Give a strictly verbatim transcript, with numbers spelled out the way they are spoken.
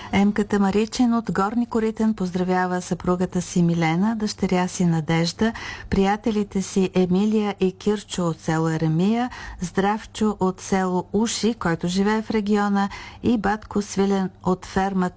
Емката Маричин от Горни Коритен поздравява съпругата си Милена, дъщеря си Надежда, приятелите си Емилия и Кирчо от село Еремия, Здравчо от село Уши, който живее в региона, и батко Свилен от фермата